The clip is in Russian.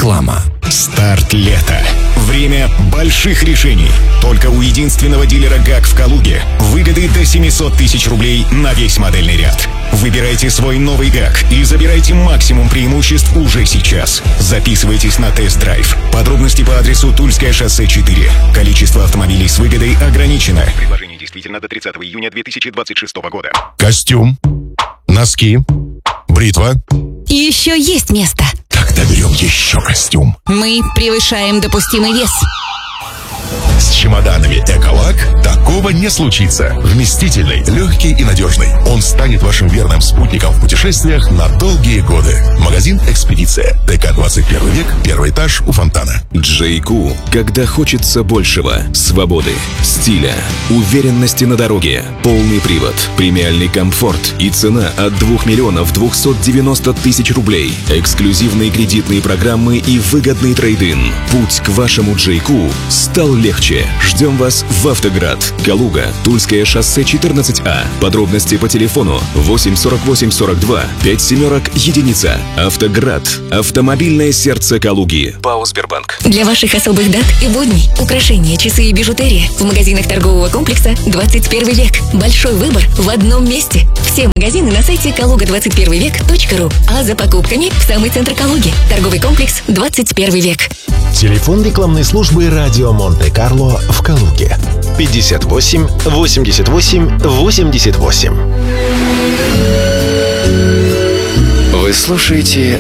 Реклама. Старт лета. Время больших решений. Только у единственного дилера ГАК в Калуге выгоды до 700 тысяч рублей на весь модельный ряд. Выбирайте свой новый ГАК и забирайте максимум преимуществ уже сейчас. Записывайтесь на тест-драйв. Подробности по адресу Тульское шоссе 4. Количество автомобилей с выгодой ограничено. Предложение действительно до 30 июня 2026 года. Костюм, носки, бритва. И еще есть место. Тогда берем еще костюм. Мы превышаем допустимый вес. С чемоданами «Эколак» такого не случится. Вместительный, легкий и надежный. Он станет вашим верным спутником в путешествиях на долгие годы. Магазин «Экспедиция». ТК 21 век, 1 этаж у фонтана. Джейку, когда хочется большего. Свободы, стиля, уверенности на дороге, полный привод, премиальный комфорт и цена от 2 миллионов 290 тысяч рублей. Эксклюзивные кредитные программы и выгодный трейд-ин. Путь к вашему Джейку стал легче. Ждем вас в Автоград, Калуга, Тульское шоссе 14А. Подробности по телефону 8 48 42 5 семерок единица. Автоград. Автомобильное сердце Калуги. ПАО «Сбербанк». Для ваших особых дат и будней украшения, часы и бижутерия в магазинах торгового комплекса 21 век. Большой выбор в одном месте. Все магазины на сайте kaluga21vek.ru. А за покупками в самый центр Калуги. Торговый комплекс 21 век. Телефон рекламной службы «Радио Монте-Карло» в Калуге. 58 88 88. Вы слушаете